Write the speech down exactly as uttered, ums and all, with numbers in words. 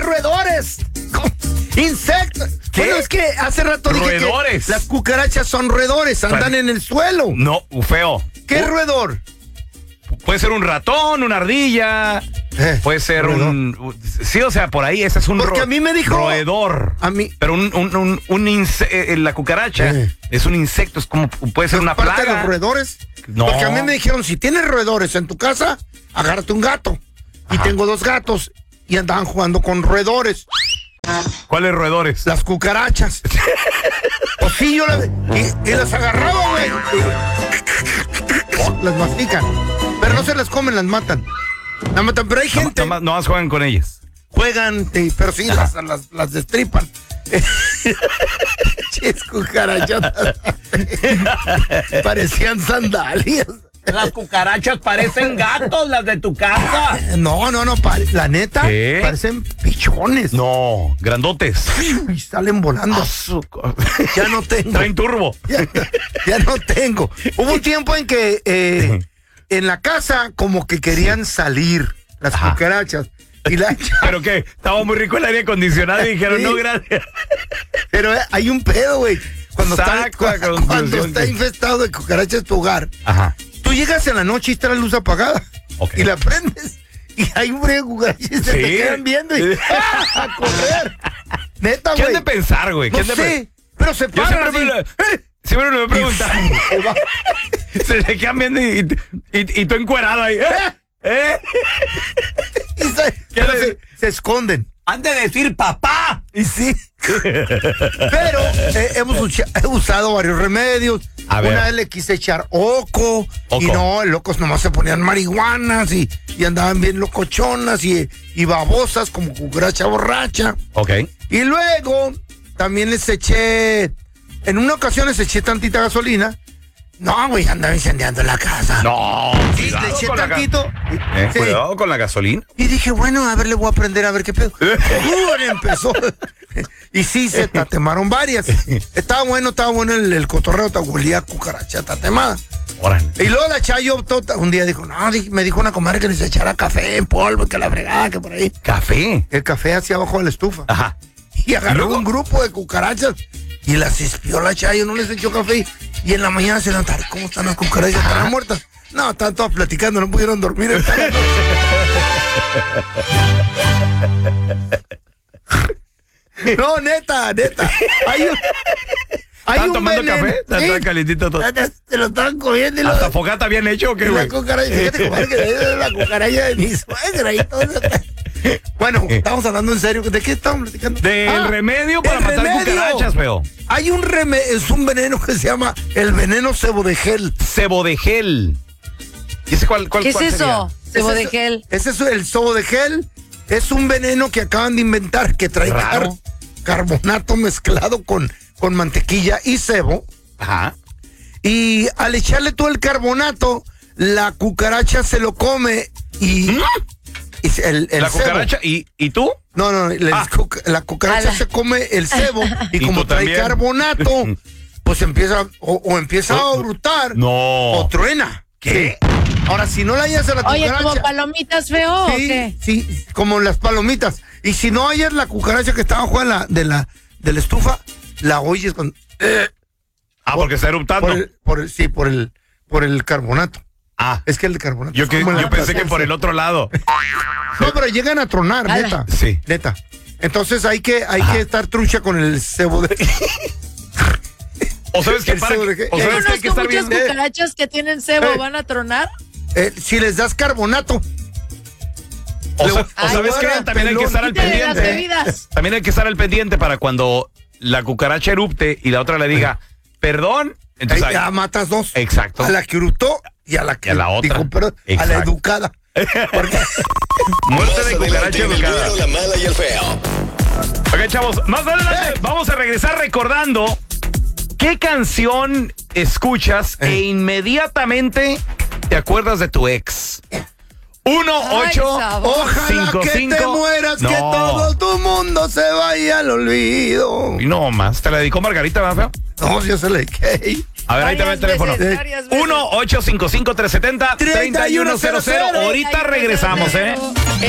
roedores! ¡Insectos! ¿Qué? Bueno, es que hace rato dije roedores. que las cucarachas son roedores, andan Para... en el suelo. No, feo. ¿Qué uh, roedor? Puede ser un ratón, una ardilla. Eh, puede ser roedor. un... Sí, o sea, por ahí ese es un Porque ro- a mí me dijo... roedor. A mí... Pero un, un, un, un inse- eh, la cucaracha eh. es un insecto, es como... Puede ser una parte plaga. de los roedores? No. Porque a mí me dijeron, si tienes roedores en tu casa, agárrate un gato. Y Ajá. tengo dos gatos y andaban jugando con roedores. ¿Cuáles roedores? Las cucarachas. Pues sí, yo las... Y, y las agarraba, güey. Las mastican. Pero no se las comen, las matan. Las matan, pero hay gente... No, no, no más juegan con ellas. Juegan, sí, pero sí, las, las, las destripan. Chis cucarachotas. Parecían sandalias. Las cucarachas parecen gatos, las de tu casa. No, no, no, pare- la neta, ¿Qué? parecen pichones. No, grandotes. Y salen volando. Azúcar. Ya no tengo. Traen turbo. Ya, ya no tengo. Hubo un tiempo en que eh, en la casa como que querían salir las Ajá. cucarachas. Y la, ¿Pero qué? Estaba muy rico el aire acondicionado y dijeron, Sí. no, gracias. pero eh, hay un pedo, güey. Cuando, está, Saco a cu- cuando conclusión está que- infestado de cucarachas tu hogar, Ajá. tú llegas en la noche y está la luz apagada. Ok. Y la prendes. Y hay un breve de cucarachas y se Sí. te quedan viendo y ¡ah! A correr. Neta, ¿Qué han güey. de pensar, güey? ¿Qué No han de sé, pero se Yo paran siempre me, así. lo- siempre me lo he preguntado. Se va. Se le quedan viendo y, y, y tú encuerado ahí. ¿Eh? ¿Eh? Y se, ¿Qué pero le- se, se esconden. Han de decir papá. Y sí. Pero eh, hemos ucha- he usado varios remedios. A ver. Una vez le quise echar oco, Oco. y no, locos nomás se ponían marihuanas y, y andaban bien locochonas y, y babosas como cucaracha borracha. Ok. Y luego también les eché, en una ocasión les eché tantita gasolina. No, güey, andaba incendiando la casa. No, Sí, le cuidado eché con la ga- tantito. Eh, Sí. Cuidado con la gasolina. Y dije, bueno, a ver, le voy a aprender a ver qué pedo. ¡Uh! Empezó. Y sí, se tatemaron varias. Estaba bueno, estaba bueno el, el cotorreo, te huelía a cucaracha tatemada. Órale. Y luego la Chayo tota- un día dijo, no, di- me dijo una comadre que les echara café en polvo, que la fregada, que por ahí. Café. El café hacia abajo de la estufa. Ajá. Y agarró luego? un grupo de cucarachas y las espió la Chayo, no les echó café. Y en la mañana se levantaron, ¿cómo están las cucarachas? ¿Están muertas? No, estaban todas platicando, no pudieron dormir. Estaban- No, neta, neta. Hay un, hay ¿Están un tomando veneno. café? ¿Están Sí. tan calientito todo? Se lo estaban comiendo y lo- ¿Hasta fogata habían hecho o qué, y la güey? cucaracha, fíjate, compadre, que es la cucaracha de mi suegra y todo eso. Bueno, estamos hablando en serio. ¿De qué estamos platicando? Del Ah, remedio para el matar remedio. cucarachas, feo. Hay un remedio, es un veneno que se llama el veneno cebo de gel. Cebo de gel. ¿Y ese cuál, cuál, ¿Qué es cuál sería? eso? Cebo Ese de es- gel. Ese es el cebo de gel. Es un veneno que acaban de inventar que trae Raro. car- carbonato mezclado con, con mantequilla y cebo. Ajá. Y al echarle todo el carbonato, la cucaracha se lo come y, y se- el, el La cebo. cucaracha. ¿Y, ¿Y tú? No, no, el Ah. cuca- la cucaracha Ala. se come el cebo y, Y como tú trae también. carbonato, pues empieza o, o empieza a brutar No. o truena. ¿Qué? Sí. Ahora, si no la hallas a la Oye, cucaracha... ¿como palomitas feo o sí, qué? sí, como las palomitas. Y si no hallas la cucaracha que está abajo de la, de la, de la estufa, la oyes con... eh, Ah, porque está eruptando. por el, por el- sí, por el, por el carbonato. Ah. Es que el carbonato... Yo, es que, como yo la pensé que salsa. por el otro lado. No, pero llegan a tronar, Ala. neta. Sí. Neta. Entonces hay que, hay Ajá. que estar trucha con el cebo de... ¿O sabes qué? El Para, cebo de gel. o Yo sabes que hay que conozco estar muchas bien. cucarachas que tienen cebo, Eh. ¿van a tronar? Eh, si les das carbonato, O, Le- sa- o Ay, sabes que bueno, también hay que pelón. estar al Quítale las pendiente. bebidas. También hay que estar al pendiente para cuando la cucaracha erupte y la otra le diga, perdón. ahí Entonces, ya ahí- matas dos. exacto. A la que hurtó y a la que Y a la otra. dijo, perdón, a la Exacto. educada. Porque Muerte Más de adelante cucaracha en el educada. bueno, la mala y el feo. Ok, chavos, más adelante vamos a regresar recordando qué canción escuchas Eh. e inmediatamente te acuerdas de tu ex. Uno, Ay, ocho, sabor. ojalá cinco, que cinco. te mueras, que No. todo tu mundo se vaya al olvido. Y no más, ¿te la dedicó Margarita, ¿verdad, feo? No, yo se le dije. A ver, ahí te va el Varias teléfono. veces, varias veces. uno ocho cinco cinco tres siete cero tres uno cero cero. Ahorita regresamos, ¿eh?